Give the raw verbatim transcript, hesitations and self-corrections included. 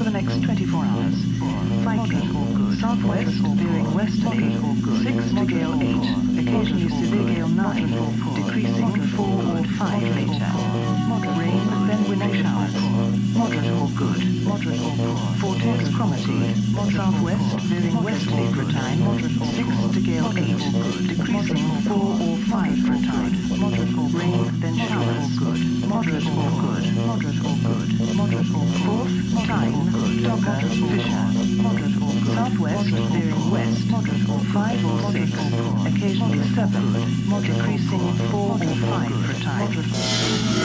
the next twenty-four hours. Viking, southwest, veering westerly, six to gale eight, occasionally severe gale nine, decreasing four or five later. Rain, then winter showers. Moderate or good. Moderate or poor. Vortex chromaty, southwest, veering westerly for a time, six to gale eight, decreasing four or five for a time. Moderate or rain, then showers. Good. Moderate or good. Moderate or good. Moderate or fourth, time, Docker, Fisher. Moderate or good. Southwest, veering west, moderate or five or six, occasionally seven, decreasing four or five for a time.